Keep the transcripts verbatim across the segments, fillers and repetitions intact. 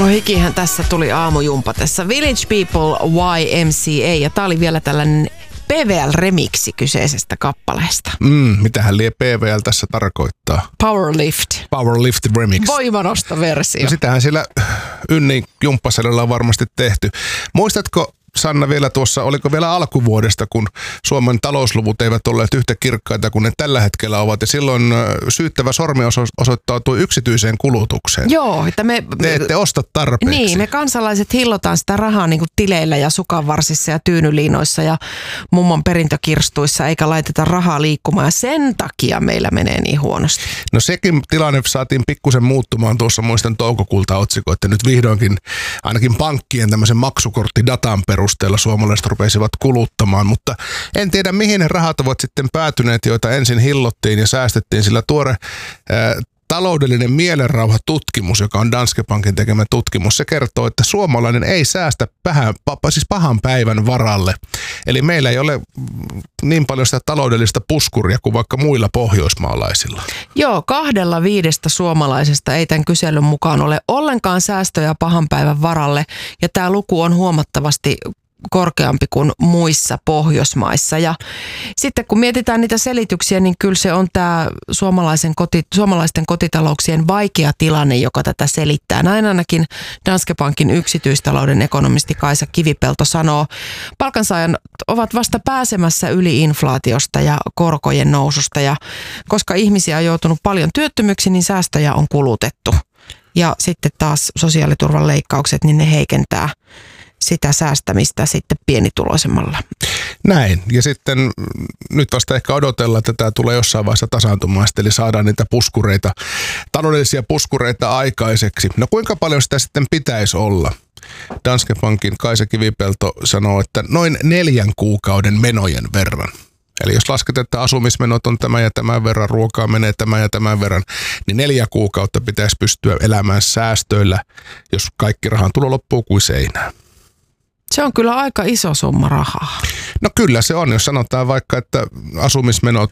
No hikihän tässä tuli aamujumpatessa. Village People Y M C A, ja tää oli vielä tällainen P V L-remiksi kyseisestä kappaleesta. Mm, mitähän lie P V L tässä tarkoittaa? Powerlift. Powerlift remix. Voimanosto-versio. No sitähän siellä Ynnin jumppaselilla on varmasti tehty. Muistatko, Sanna, vielä tuossa, oliko vielä alkuvuodesta, kun Suomen talousluvut eivät olleet yhtä kirkkaita kuin ne tällä hetkellä ovat, ja silloin syyttävä sormi osoittautui yksityiseen kulutukseen. Joo, että me... Te ette osta tarpeeksi. Niin, me kansalaiset hillotaan sitä rahaa niin kuin tileillä ja sukanvarsissa ja tyynyliinoissa ja mummon perintökirstuissa, eikä laiteta rahaa liikkumaan, ja sen takia meillä menee niin huonosti. No sekin tilanne saatiin pikkusen muuttumaan tuossa, muistan toukokuulta otsikko, että nyt vihdoinkin ainakin pankkien tämmöisen maksukorttidatan perusteella suomalaiset rupesivat kuluttamaan, mutta en tiedä mihin ne rahat ovat sitten päätyneet, joita ensin hillottiin ja säästettiin, sillä tuore ää, taloudellinen mielenrauhatutkimus, joka on Danske Bankin tekemä tutkimus, se kertoo, että suomalainen ei säästä pahan, siis pahan päivän varalle. Eli meillä ei ole niin paljon sitä taloudellista puskuria kuin vaikka muilla pohjoismaalaisilla. Joo, kahdella viidestä suomalaisesta ei tämän kyselyn mukaan ole ollenkaan säästöjä pahan päivän varalle, ja tämä luku on huomattavasti korkeampi kuin muissa Pohjoismaissa. Ja sitten kun mietitään niitä selityksiä, niin kyllä se on tämä suomalaisen koti, suomalaisten kotitalouksien vaikea tilanne, joka tätä selittää. Näin ainakin Danske Bankin yksityistalouden ekonomisti Kaisa Kivipelto sanoo. Palkansaajat ovat vasta pääsemässä yli inflaatiosta ja korkojen noususta, ja koska ihmisiä on joutunut paljon työttömyksi, niin säästöjä on kulutettu. Ja sitten taas sosiaaliturvan leikkaukset, niin ne heikentää sitä säästämistä sitten pienituloisemmalla. Näin. Ja sitten nyt vasta ehkä odotellaan, että tämä tulee jossain vaiheessa tasaantumaan, eli saadaan niitä puskureita, taloudellisia puskureita aikaiseksi. No kuinka paljon sitä sitten pitäisi olla? Danske Bankin Kaisa Kivipelto sanoo, että noin neljän kuukauden menojen verran. Eli jos lasketaan, että asumismenot on tämä ja tämän verran, ruokaa menee tämän ja tämän verran, niin neljä kuukautta pitäisi pystyä elämään säästöillä, jos kaikki rahan tulo loppuu kuin seinään. Se on kyllä aika iso summa rahaa. No kyllä se on, jos sanotaan vaikka, että asumismenot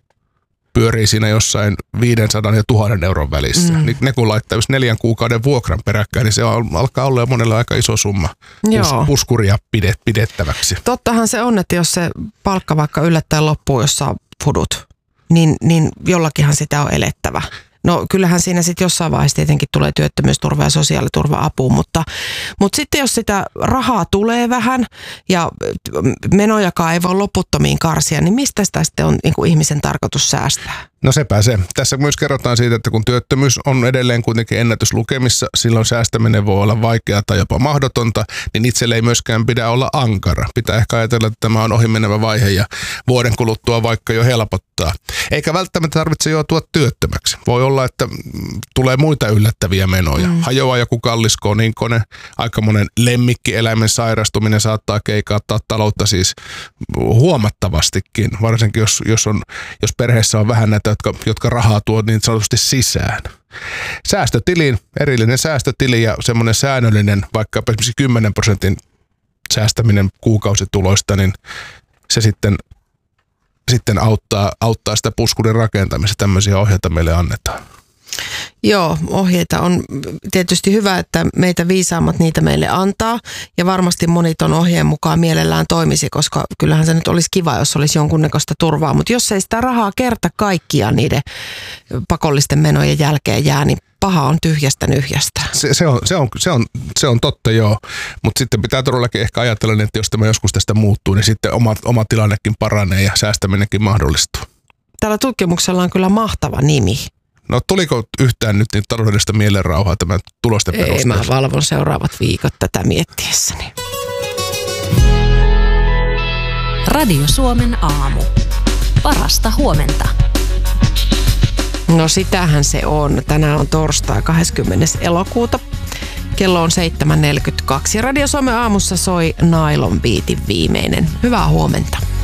pyörii siinä jossain viisisataa ja tuhannen euron välissä. Mm. Niin ne kun laittaa just neljän kuukauden vuokran peräkkäin, niin se on, alkaa olla jo monelle aika iso summa Pus, puskuria pidet, pidettäväksi. Tottahan se on, että jos se palkka vaikka yllättäen loppuu, jos saa fudut, niin, niin jollakinhan sitä on elettävä. No kyllähän siinä sitten jossain vaiheessa tietenkin tulee työttömyysturva ja sosiaaliturva-apuun, mutta, mutta sitten jos sitä rahaa tulee vähän ja menojakaan ei voi loputtomiin karsia, niin mistä sitä sitten on niin kuin ihmisen tarkoitus säästää? No sepä se. Tässä myös kerrotaan siitä, että kun työttömyys on edelleen kuitenkin ennätyslukemissa, silloin säästäminen voi olla vaikeaa tai jopa mahdotonta, niin itselle ei myöskään pidä olla ankara. Pitää ehkä ajatella, että tämä on ohimenevä vaihe ja vuoden kuluttua vaikka jo helpottaa. Eikä välttämättä tarvitse joutua työttömäksi. Voi olla, että tulee muita yllättäviä menoja. Mm. Hajoaa joku kallis koninkone, aika monen lemmikkieläimen sairastuminen saattaa keikauttaa taloutta siis huomattavastikin, varsinkin jos, jos, on, jos perheessä on vähän näitä, jotka, jotka rahaa tuo niin sanotusti sisään. Säästötiliin, erillinen säästötili ja semmoinen säännöllinen, vaikka esimerkiksi kymmenen prosentin säästäminen kuukausituloista, niin se sitten, sitten auttaa, auttaa sitä puskurin rakentamista. Tämmöisiä ohjeita meille annetaan. Joo, ohjeita on tietysti hyvä, että meitä viisaammat niitä meille antaa, ja varmasti moni ton ohjeen mukaan mielellään toimisi, koska kyllähän se nyt olisi kiva, jos olisi jonkunnäköistä turvaa, mutta jos ei sitä rahaa kerta kaikkiaan niiden pakollisten menojen jälkeen jää, niin paha on tyhjästä nyhjästä. Se, se, on, se, on, se, on, se on totta, joo, mutta sitten pitää todellakin ehkä ajatella, että jos tämä joskus tästä muuttuu, niin sitten oma, oma tilannekin paranee ja säästäminenkin mahdollistuu. Tällä tutkimuksella on kyllä mahtava nimi. No tuliko yhtään nyt niin taloudellista mielenrauhaa tämän tulosten perusteella? Ei, mä valvon seuraavat viikot tätä miettiessäni. Radio Suomen aamu. Parasta huomenta. No sitähän se on. Tänään on torstai kahdeskymmenes elokuuta. Kello on seitsemän neljäkymmentäkaksi ja Radio Suomen aamussa soi Nylon Beatin viimeinen. Hyvää huomenta.